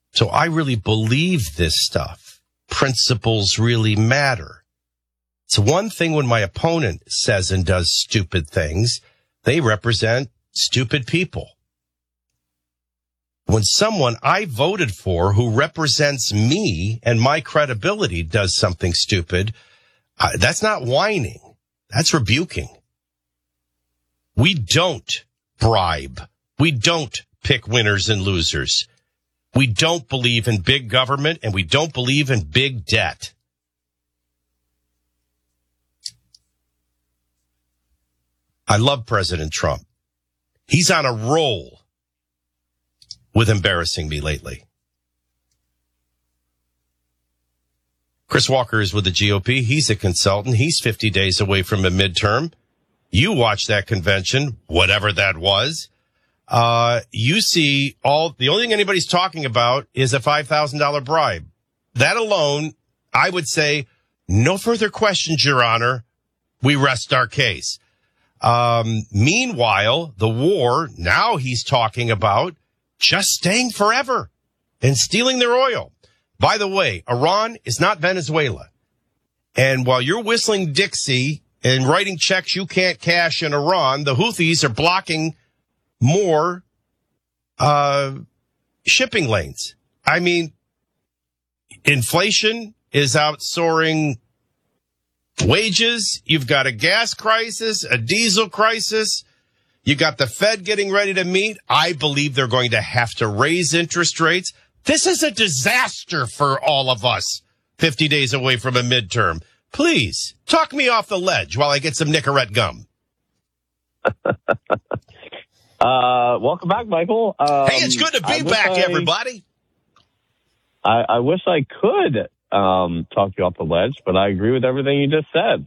So I really believe this stuff. Principles really matter. It's one thing when my opponent says and does stupid things. They represent stupid people. When someone I voted for who represents me and my credibility does something stupid, that's not whining. That's rebuking. We don't bribe. We don't pick winners and losers. We don't believe in big government, and we don't believe in big debt. I love President Trump. He's on a roll with embarrassing me lately. Chris Walker is with the GOP. He's a consultant. He's 50 days away from a midterm. You watch that convention, whatever that was. You see the only thing anybody's talking about is a $5,000 bribe. That alone, I would say, no further questions, Your Honor. We rest our case. Meanwhile, the war, now he's talking about just staying forever and stealing their oil. By the way, Iran is not Venezuela. And while you're whistling Dixie and writing checks you can't cash in Iran, the Houthis are blocking more shipping lanes. I mean, inflation is outsoaring wages. You've got a gas crisis, a diesel crisis. You got the Fed getting ready to meet. I believe they're going to have to raise interest rates. This is a disaster for all of us 50 days away from a midterm. Please, talk me off the ledge while I get some Nicorette gum. Welcome back, Michael. Hey, it's good to be back, everybody. I wish I could talk you off the ledge, but I agree with everything you just said.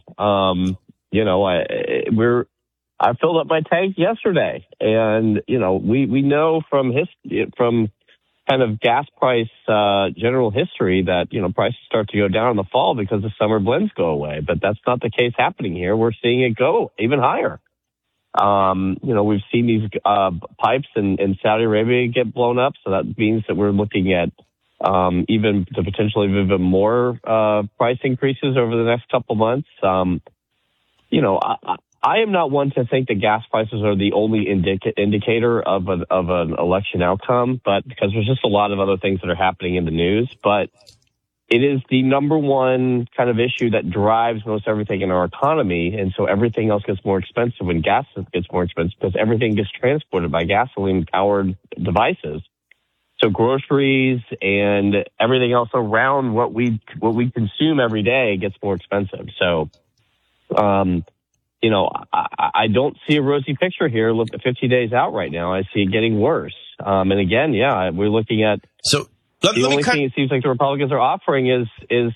I filled up my tank yesterday, and we know from kind of gas price general history that prices start to go down in the fall because the summer blends go away. But that's not the case happening here. We're seeing it go even higher. We've seen these pipes in Saudi Arabia get blown up, so that means that we're looking at even the potential of even more price increases over the next couple months. I am not one to think that gas prices are the only indicator of an election outcome, but because there's just a lot of other things that are happening in the news. But it is the number one kind of issue that drives most everything in our economy, and so everything else gets more expensive when gas gets more expensive because everything gets transported by gasoline-powered devices. So groceries and everything else around what we consume every day gets more expensive. So, I don't see a rosy picture here. Look at 50 days out right now. I see it getting worse. And again, we're looking at the only thing it seems like the Republicans are offering is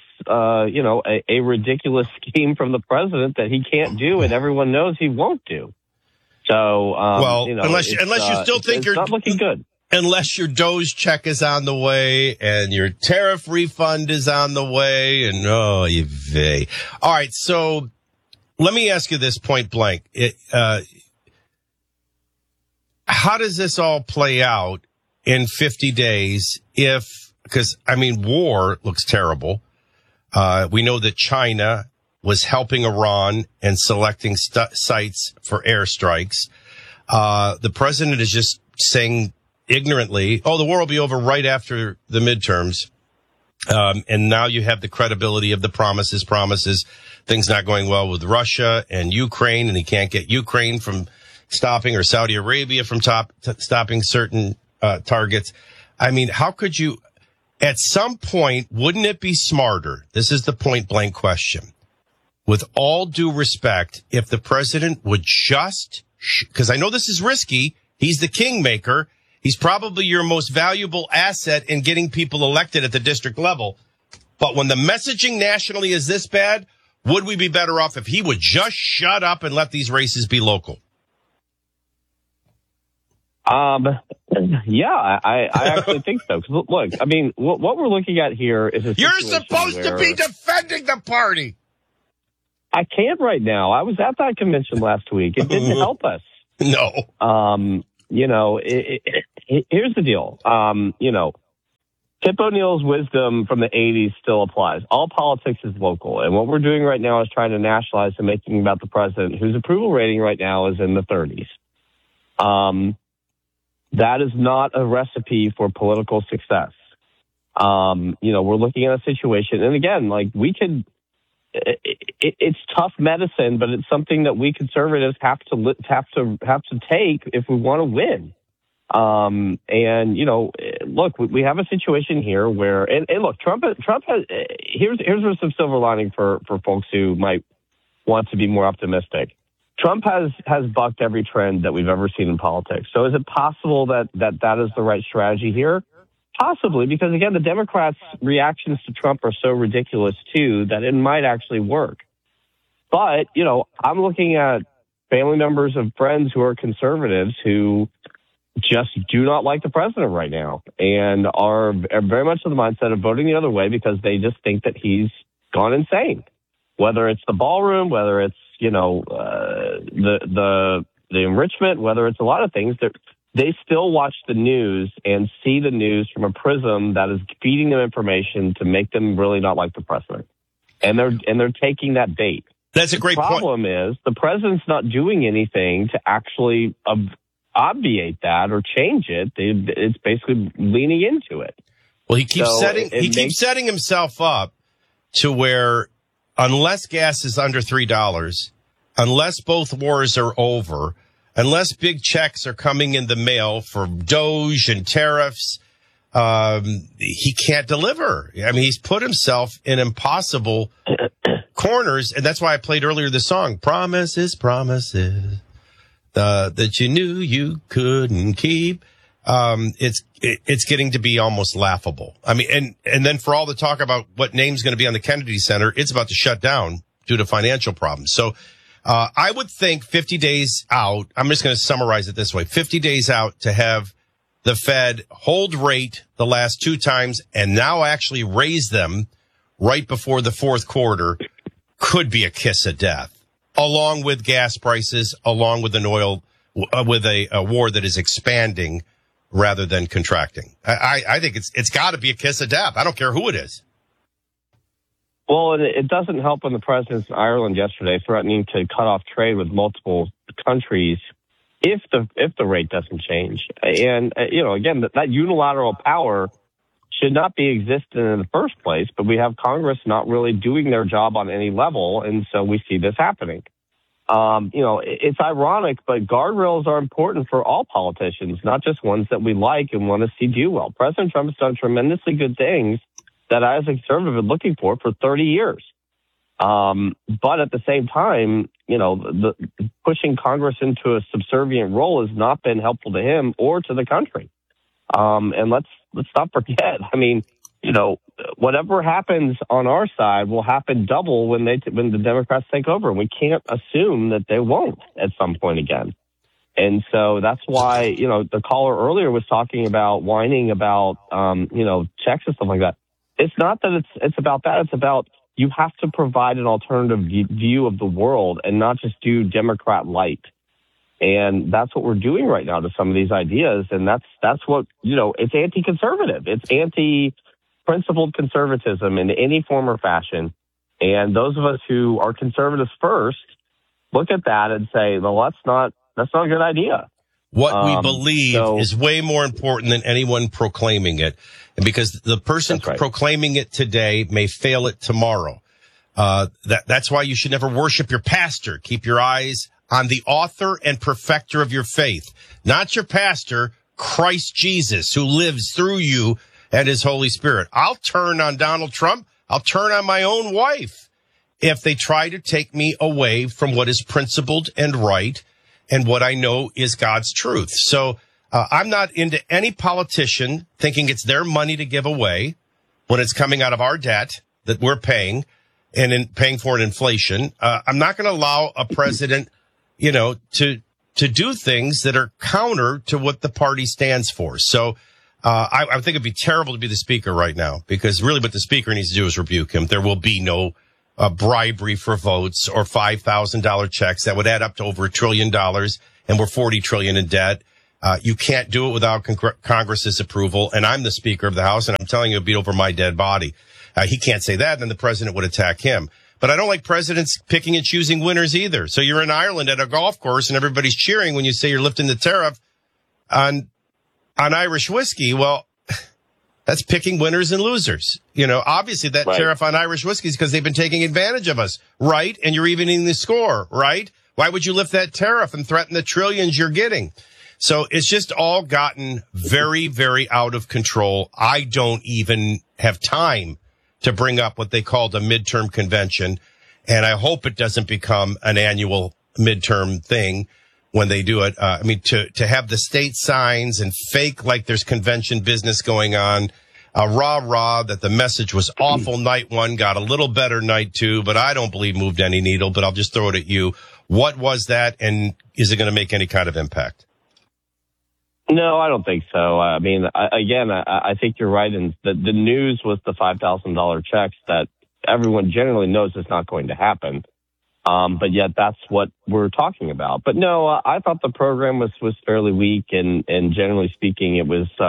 a ridiculous scheme from the president that he can't do and everyone knows he won't do. So, unless you still think it's not looking good. Unless your Doge check is on the way and your tariff refund is on the way and all right. So let me ask you this point blank. How does this all play out in 50 days because war looks terrible. We know that China was helping Iran and selecting sites for airstrikes. The president is just saying ignorantly, the war will be over right after the midterms. And now you have the credibility of the promises, things not going well with Russia and Ukraine, and he can't get Ukraine from stopping or Saudi Arabia from stopping certain targets. How could you, at some point, wouldn't it be smarter? This is the point blank question. With all due respect, if the president would just, because I know this is risky, he's the kingmaker. He's probably your most valuable asset in getting people elected at the district level. But when the messaging nationally is this bad, would we be better off if he would just shut up and let these races be local? I actually think so. 'Cause look, what we're looking at here is you're supposed to be defending the party. I can't right now. I was at that convention last week. It didn't help us. No. Here's the deal. Tip O'Neill's wisdom from the 80s still applies. All politics is local. And what we're doing right now is trying to nationalize and making about the president, whose approval rating right now is in the 30s. That is not a recipe for political success. We're looking at a situation, and again, like it's tough medicine, but it's something that we conservatives have to take if we want to win. Look, we have a situation here where, and look, Trump has, here's some silver lining for folks who might want to be more optimistic. Trump has bucked every trend that we've ever seen in politics. So is it possible that is the right strategy here? Possibly, because again, the Democrats' reactions to Trump are so ridiculous too that it might actually work. But, I'm looking at family members of friends who are conservatives who just do not like the president right now and are very much in the mindset of voting the other way because they just think that he's gone insane. Whether it's the ballroom, whether it's, the enrichment, whether it's a lot of things, they still watch the news and see the news from a prism that is feeding them information to make them really not like the president. And they're taking that bait. That's a great point. The problem is the president's not doing anything to actually obviate that or change it. It's basically leaning into it. Well, he keeps setting himself up to where unless gas is under $3, unless both wars are over, unless big checks are coming in the mail for Doge and tariffs, he can't deliver. I mean, he's put himself in impossible corners, and that's why I played earlier the song, Promises, Promises, that you knew you couldn't keep. It's getting to be almost laughable. I mean, and then for all the talk about what name's going to be on the Kennedy Center, it's about to shut down due to financial problems. So, I would think 50 days out, I'm just going to summarize it this way, 50 days out to have the Fed hold rate the last two times and now actually raise them right before the fourth quarter could be a kiss of death, along with gas prices, along with an oil, with a war that is expanding rather than contracting. I think it's got to be a kiss of death. I don't care who it is. Well, it doesn't help when the president's in Ireland yesterday threatening to cut off trade with multiple countries if the rate doesn't change. And, again, that unilateral power should not be existing in the first place, but we have Congress not really doing their job on any level, and so we see this happening. It's ironic, but guardrails are important for all politicians, not just ones that we like and want to see do well. President Trump has done tremendously good things that I, as a conservative, been looking for 30 years. But at the same time, the pushing Congress into a subservient role has not been helpful to him or to the country. And let's not forget. I mean, whatever happens on our side will happen double when the Democrats take over, and we can't assume that they won't at some point again. And so that's why, the caller earlier was talking about whining about, checks and stuff like that. It's not that it's about that. It's about you have to provide an alternative view of the world and not just do Democrat light. And that's what we're doing right now to some of these ideas. And that's what, it's anti-conservative. It's anti-principled conservatism in any form or fashion. And those of us who are conservatives first look at that and say, well, that's not a good idea. What we believe is way more important than anyone proclaiming it. And because the person proclaiming it today may fail it tomorrow. That's why you should never worship your pastor. Keep your eyes on the author and perfecter of your faith, not your pastor, Christ Jesus, who lives through you and his Holy Spirit. I'll turn on Donald Trump. I'll turn on my own wife if they try to take me away from what is principled and right and what I know is God's truth. So I'm not into any politician thinking it's their money to give away when it's coming out of our debt that we're paying and in paying for an inflation. I'm not going to allow a president, to do things that are counter to what the party stands for. So I think it'd be terrible to be the speaker right now, because really what the speaker needs to do is rebuke him. There will be no bribery for votes or $5,000 checks that would add up to over $1 trillion, and we're $40 trillion in debt. You can't do it without Congress's approval. And I'm the Speaker of the House, and I'm telling you, it'd be over my dead body. He can't say that, and then the president would attack him. But I don't like presidents picking and choosing winners either. So you're in Ireland at a golf course, and everybody's cheering when you say you're lifting the tariff on Irish whiskey. Well, that's picking winners and losers. Obviously that tariff on Irish whiskey is because they've been taking advantage of us, right? And you're evening the score, right? Why would you lift that tariff and threaten the trillions you're getting? So it's just all gotten very, very out of control. I don't even have time to bring up what they called a midterm convention. And I hope it doesn't become an annual midterm thing when they do it. To have the state signs and fake like there's convention business going on, rah, that the message was awful night one, got a little better night two, but I don't believe moved any needle, but I'll just throw it at you. What was that, and is it going to make any kind of impact? No, I don't think so. I think you're right. And the news was the $5,000 checks that everyone generally knows is not going to happen. But yet that's what we're talking about. But no, I thought the program was fairly weak, and generally speaking, it was,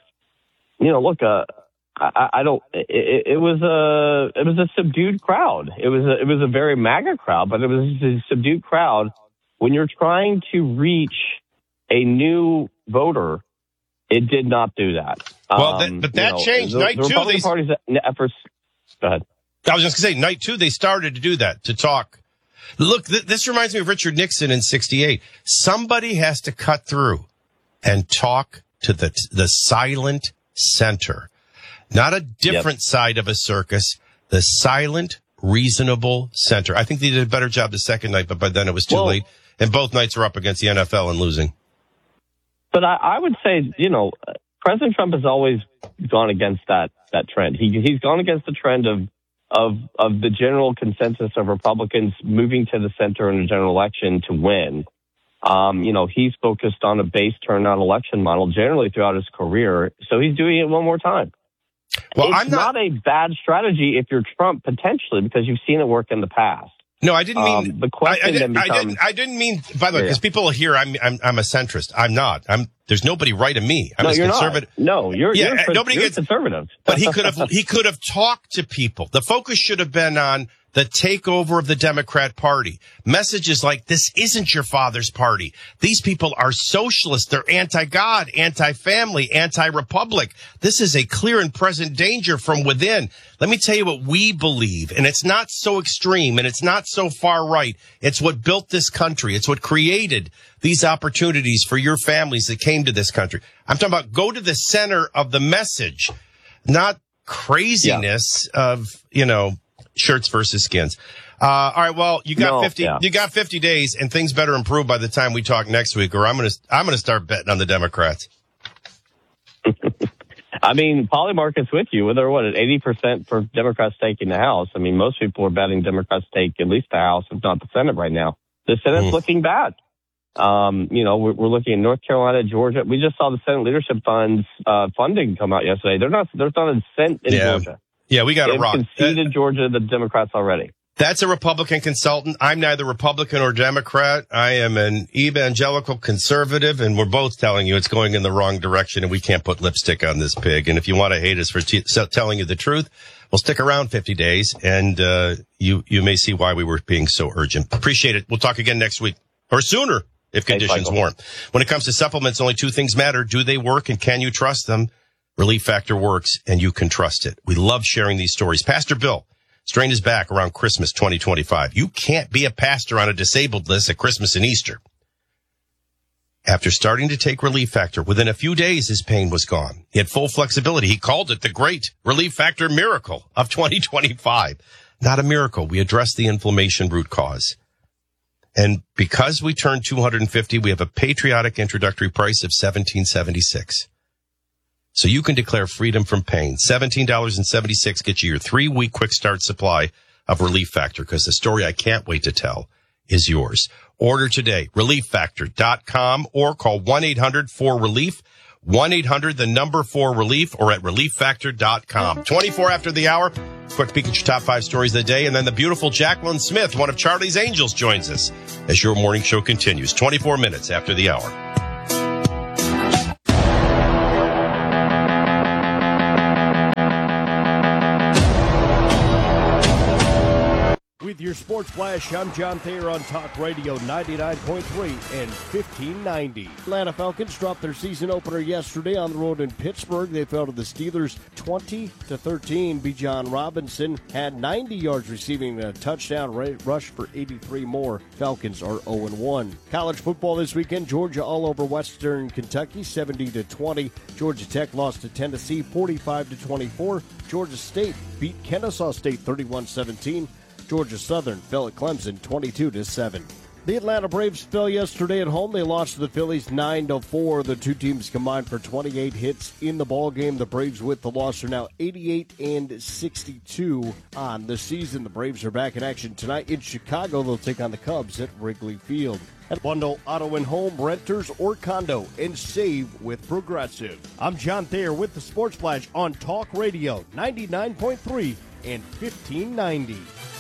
it was a subdued crowd. It was a very MAGA crowd, but it was a subdued crowd. When you're trying to reach a new voter, it did not do that. Well, that changed. Night the two, Republican Party's efforts. Go ahead. I was just going to say, night two, they started to do that, to talk. Look, this reminds me of Richard Nixon in 68. Somebody has to cut through and talk to the silent center. Not a different side of a circus, the silent, reasonable center. I think they did a better job the second night, but by then it was too late. And both nights were up against the NFL and losing. But I would say, President Trump has always gone against that trend. He's gone against the trend of the general consensus of Republicans moving to the center in a general election to win. He's focused on a base turnout election model generally throughout his career. So he's doing it one more time. Well, it's not a bad strategy if you're Trump, potentially, because you've seen it work in the past. No, I didn't mean the question. I didn't mean. By the way, because people hear I'm a centrist. I'm not. There's nobody right of me. I'm a conservative. No, you're conservative. But he could have talked to people. The focus should have been on the takeover of the Democrat Party. Messages like, this isn't your father's party. These people are socialists. They're anti-God, anti-family, anti-republic. This is a clear and present danger from within. Let me tell you what we believe, and it's not so extreme, and it's not so far right. It's what built this country. It's what created these opportunities for your families that came to this country. I'm talking about go to the center of the message, not craziness of, shirts versus skins. All right. Well, you got 50 days, and things better improve by the time we talk next week, or I'm going to start betting on the Democrats. Polymarket's with you. They're at 80% for Democrats taking the House. Most people are betting Democrats take at least the House, if not the Senate right now. The Senate's looking bad. We're looking at North Carolina, Georgia. We just saw the Senate Leadership Fund's funding come out yesterday. There's not a cent in Georgia. Yeah, we got to rock. They've conceded Georgia, the Democrats already. That's a Republican consultant. I'm neither Republican or Democrat. I am an evangelical conservative, and we're both telling you it's going in the wrong direction, and we can't put lipstick on this pig. And if you want to hate us for telling you the truth, we'll stick around 50 days, and you may see why we were being so urgent. Appreciate it. We'll talk again next week, or sooner if conditions warrant. When it comes to supplements, only two things matter. Do they work, and can you trust them? Relief Factor works, and you can trust it. We love sharing these stories. Pastor Bill strained his back around Christmas 2025. You can't be a pastor on a disabled list at Christmas and Easter. After starting to take Relief Factor, within a few days, his pain was gone. He had full flexibility. He called it the great Relief Factor miracle of 2025. Not a miracle. We addressed the inflammation root cause. And because we turned 250, we have a patriotic introductory price of $17.76. So you can declare freedom from pain. $17.76 gets you your 3-week quick start supply of Relief Factor, because the story I can't wait to tell is yours. Order today, relieffactor.com, or call 1-800-4RELIEF, 1-800-4RELIEF, or at relieffactor.com. 24 after the hour, quick peek at your top 5 stories of the day, and then the beautiful Jacqueline Smith, one of Charlie's Angels, joins us as your morning show continues. 24 minutes after the hour. your Sports Flash. I'm John Thayer on Talk Radio 99.3 and 1590. Atlanta Falcons dropped their season opener yesterday on the road in Pittsburgh. They fell to the Steelers 20-13. Bijan Robinson had 90 yards receiving a touchdown rush for 83 more. Falcons are 0-1. College football this weekend. Georgia all over Western Kentucky 70-20. Georgia Tech lost to Tennessee 45-24. Georgia State beat Kennesaw State 31-17. Georgia Southern fell at Clemson 22-7. The Atlanta Braves fell yesterday at home. They lost to the Phillies 9-4. The two teams combined for 28 hits in the ballgame. The Braves with the loss are now 88-62 on the season. The Braves are back in action tonight in Chicago. They'll take on the Cubs at Wrigley Field. And bundle auto and home, renters, or condo and save with Progressive. I'm John Thayer with the Sports Flash on Talk Radio 99.3 and 1590.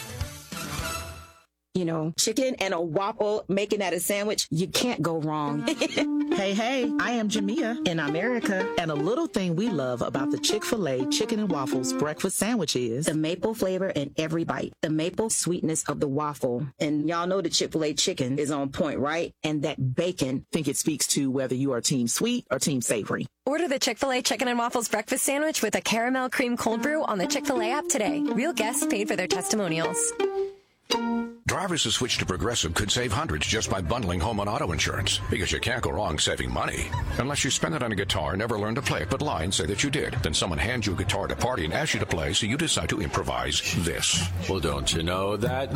You know, chicken and a waffle, making that a sandwich, you can't go wrong. Hey, I am Jamia in America. And a little thing we love about the Chick-fil-A Chicken and Waffles breakfast sandwich is the maple flavor in every bite, the maple sweetness of the waffle. And y'all know the Chick-fil-A chicken is on point, right? And that bacon. I think it speaks to whether you are team sweet or team savory. Order the Chick-fil-A Chicken and Waffles breakfast sandwich with a caramel cream cold brew on the Chick-fil-A app today. Real guests paid for their testimonials. Drivers who switch to Progressive could save hundreds just by bundling home and auto insurance, because you can't go wrong saving money. Unless you spend it on a guitar and never learn to play it, but lie and say that you did. Then someone hands you a guitar at a party and asks you to play, so you decide to improvise this. Well, don't you know that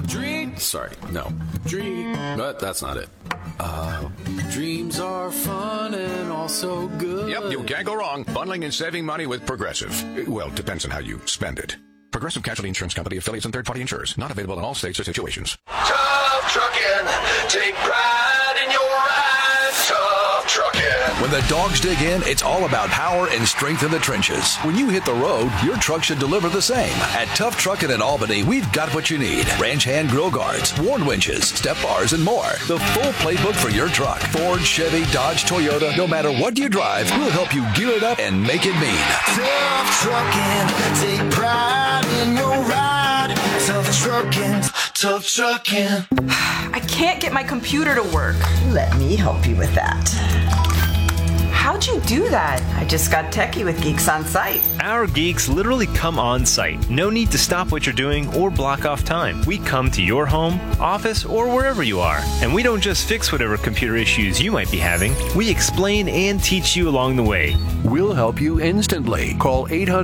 but that's not it. Dreams are fun and also good. Yep, you can't go wrong bundling and saving money with Progressive. Well, depends on how you spend it. Progressive Casualty Insurance Company, affiliates, and third-party insurers. Not available in all states or situations. Tough Trucking. Take pride in your ride. Tough Trucking. When the dogs dig in, it's all about power and strength in the trenches. When you hit the road, your truck should deliver the same. At Tough Trucking in Albany, we've got what you need. Ranch hand grill guards, worn winches, step bars, and more. The full playbook for your truck. Ford, Chevy, Dodge, Toyota, no matter what you drive, we'll help you gear it up and make it mean. Tough Trucking. Take pride in your ride. Tough Trucking. Tough Trucking. I can't get my computer to work. Let me help you with that. How'd you do that? I just got techie with Geeks On Site. Our geeks literally come on site. No need to stop what you're doing or block off time. We come to your home, office, or wherever you are. And we don't just fix whatever computer issues you might be having. We explain and teach you along the way. We'll help you instantly. Call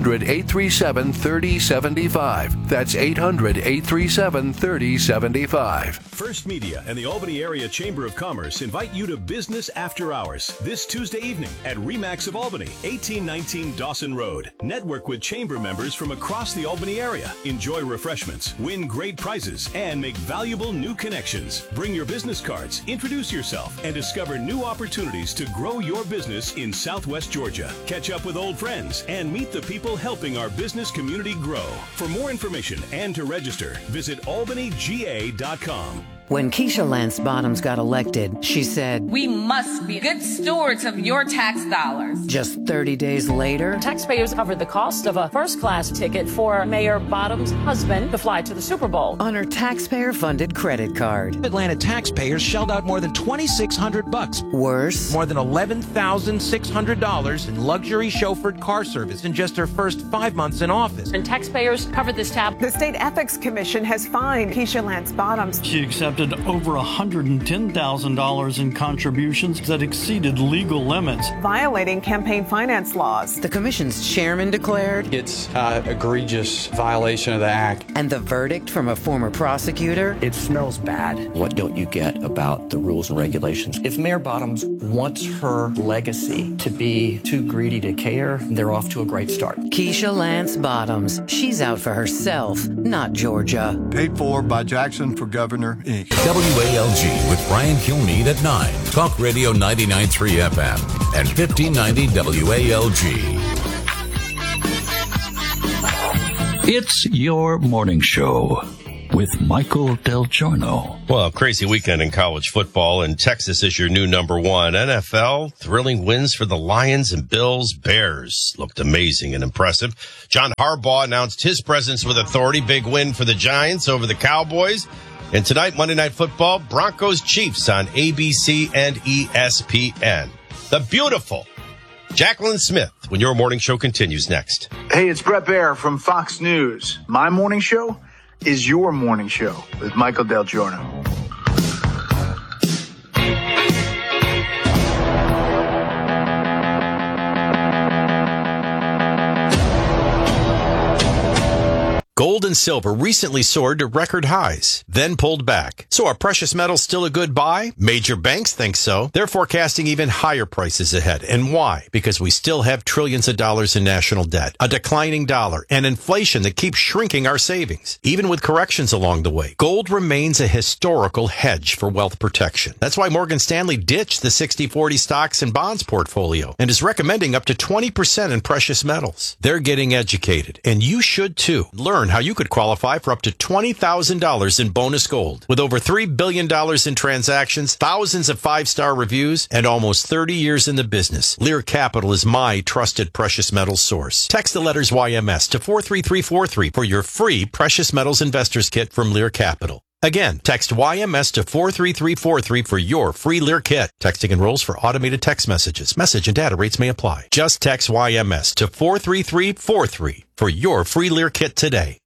800-837-3075. That's 800-837-3075. First Media and the Albany Area Chamber of Commerce invite you to Business After Hours this Tuesday evening at RE/MAX of Albany, 1819 Dawson Road. Network with chamber members from across the Albany area. Enjoy refreshments, win great prizes, and make valuable new connections. Bring your business cards, introduce yourself, and discover new opportunities to grow your business in Southwest Georgia. Catch up with old friends and meet the people helping our business community grow. For more information and to register, visit albanyga.com. When Keisha Lance Bottoms got elected, she said, "We must be good stewards of your tax dollars." Just 30 days later, taxpayers covered the cost of a first-class ticket for Mayor Bottoms' husband to fly to the Super Bowl on her taxpayer-funded credit card. Atlanta taxpayers shelled out more than $2,600. Worse, more than $11,600 in luxury chauffeured car service in just her first 5 months in office. And taxpayers covered this tab. The State Ethics Commission has fined Keisha Lance Bottoms. She accepted over $110,000 in contributions that exceeded legal limits, violating campaign finance laws. The commission's chairman declared it's an egregious violation of the act. And the verdict from a former prosecutor? It smells bad. What don't you get about the rules and regulations? If Mayor Bottoms wants her legacy to be too greedy to care, they're off to a great start. Keisha Lance Bottoms. She's out for herself, not Georgia. Paid for by Jackson for Governor, Inc. WALG with Brian Kilmeade at 9. Talk Radio 99.3 FM and 1590 WALG. It's your morning show. with Michael Del Giorno. Well, crazy weekend in college football, and Texas is your new number one. NFL, thrilling wins for the Lions and Bills. Bears looked amazing and impressive. John Harbaugh announced his presence with authority. Big win for the Giants over the Cowboys. And tonight, Monday Night Football, Broncos Chiefs on ABC and ESPN. The beautiful Jacqueline Smith, when your morning show continues next. Hey, it's Brett Baer from Fox News. My morning show is your morning show with Michael Del Giorno. Gold and silver recently soared to record highs, then pulled back. So are precious metals still a good buy? Major banks think so. They're forecasting even higher prices ahead. And why? Because we still have trillions of dollars in national debt, a declining dollar, and inflation that keeps shrinking our savings. Even with corrections along the way, gold remains a historical hedge for wealth protection. That's why Morgan Stanley ditched the 60-40 stocks and bonds portfolio and is recommending up to 20% in precious metals. They're getting educated, and you should too. Learn how you could qualify for up to $20,000 in bonus gold. With over $3 billion in transactions, thousands of 5-star reviews, and almost 30 years in the business, Lear Capital is my trusted precious metals source. Text the letters YMS to 43343 for your free Precious Metals Investors Kit from Lear Capital. Again, text YMS to 43343 for your free Lear kit. Texting enrolls for automated text messages. Message and data rates may apply. Just text YMS to 43343 for your free Lear kit today.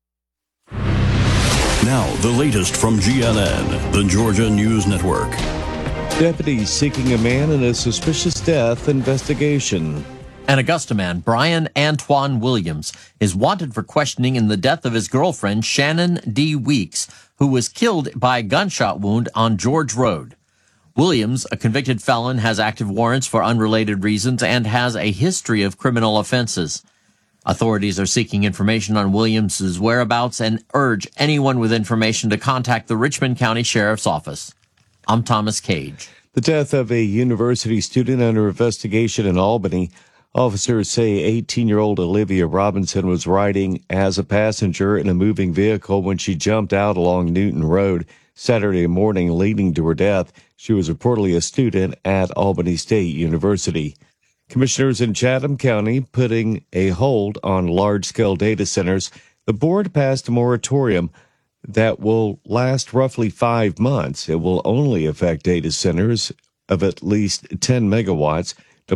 Now, the latest from GNN, the Georgia News Network. Deputies seeking a man in a suspicious death investigation. An Augusta man, Brian Antoine Williams, is wanted for questioning in the death of his girlfriend, Shannon D. Weeks, who was killed by a gunshot wound on George Road. Williams, a convicted felon, has active warrants for unrelated reasons and has a history of criminal offenses. Authorities are seeking information on Williams's whereabouts and urge anyone with information to contact the Richmond County Sheriff's Office. I'm Thomas Cage. The death of a university student under investigation in Albany. Officers say 18-year-old Olivia Robinson was riding as a passenger in a moving vehicle when she jumped out along Newton Road Saturday morning, leading to her death. She was reportedly a student at Albany State University. Commissioners in Chatham County putting a hold on large-scale data centers. The board passed a moratorium that will last roughly 5 months. It will only affect data centers of at least 10 megawatts.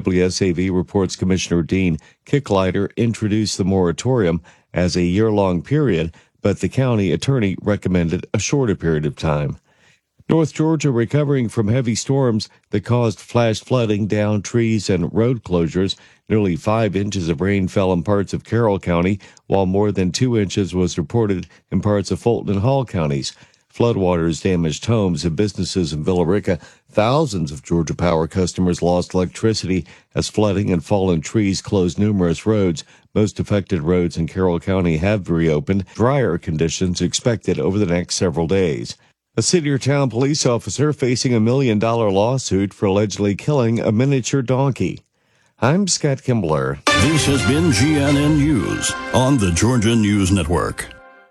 WSAV reports Commissioner Dean Kicklighter introduced the moratorium as a year-long period, but the county attorney recommended a shorter period of time. North Georgia recovering from heavy storms that caused flash flooding, downed trees, and road closures. Nearly 5 inches of rain fell in parts of Carroll County, while more than 2 inches was reported in parts of Fulton and Hall counties. Floodwaters damaged homes and businesses in Villa Rica. Thousands of Georgia Power customers lost electricity as flooding and fallen trees closed numerous roads. Most affected roads in Carroll County have reopened. Drier conditions expected over the next several days. A city or town police officer facing $1 million lawsuit for allegedly killing a miniature donkey. I'm Scott Kimbler. This has been GNN News on the Georgia News Network.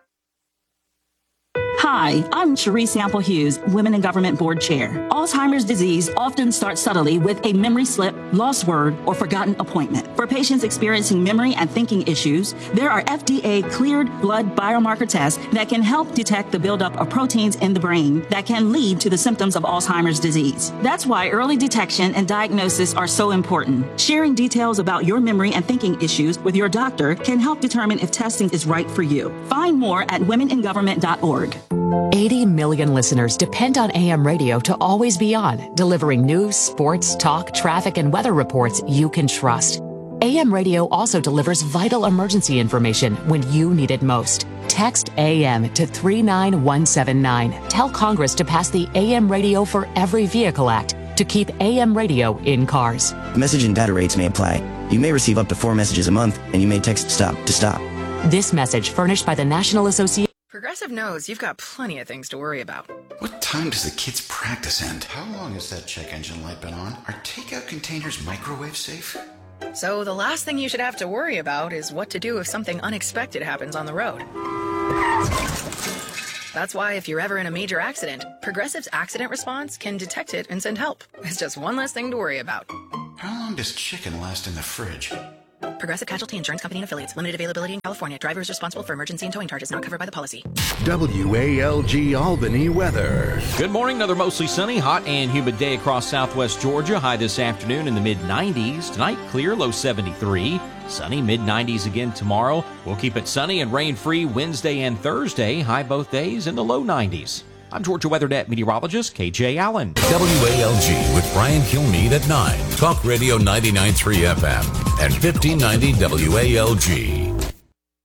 Hi, I'm Cherie Sample Hughes, Women in Government Board Chair. Alzheimer's disease often starts subtly with a memory slip, lost word, or forgotten appointment. For patients experiencing memory and thinking issues, there are FDA-cleared blood biomarker tests that can help detect the buildup of proteins in the brain that can lead to the symptoms of Alzheimer's disease. That's why early detection and diagnosis are so important. Sharing details about your memory and thinking issues with your doctor can help determine if testing is right for you. Find more at womeningovernment.org. 80 million listeners depend on AM radio to always be on, delivering news, sports, talk, traffic, and weather reports you can trust. AM radio also delivers vital emergency information when you need it most. Text AM to 39179. Tell Congress to pass the AM Radio for Every Vehicle Act to keep AM radio in cars. Message and data rates may apply. You may receive up to 4 messages a month, and you may text STOP to stop. This message furnished by the National Association. Progressive knows you've got plenty of things to worry about. What time does the kids' practice end? How long has that check engine light been on? Are takeout containers microwave safe? So the last thing you should have to worry about is what to do if something unexpected happens on the road. That's why if you're ever in a major accident, Progressive's accident response can detect it and send help. It's just one less thing to worry about. How long does chicken last in the fridge? Progressive Casualty Insurance Company and Affiliates. Limited availability in California. Driver is responsible for emergency and towing charges not covered by the policy. WALG Albany weather. Good morning. Another mostly sunny, hot and humid day across southwest Georgia. High this afternoon in the mid-90s. Tonight, clear, low 73. Sunny, mid-90s again tomorrow. We'll keep it sunny and rain-free Wednesday and Thursday. High both days in the low 90s. I'm Georgia WeatherNet meteorologist KJ Allen. WALG with Brian Kilmeade at 9. Talk Radio 99.3 FM and 1590 WALG.